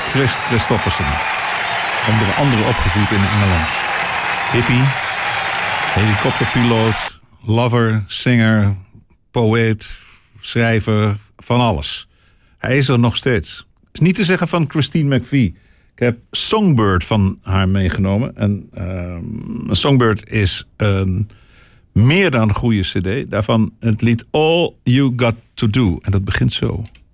Chris Christofferson. Onder andere opgevoed in Engeland. Hippie, helikopterpiloot, lover, zanger, poëet, schrijver, van alles. Hij is er nog steeds. Is niet te zeggen van Christine McVie. Ik heb Songbird van haar meegenomen. En Songbird is een meer dan een goede cd. Daarvan het lied All You Got To Do. En dat begint zo.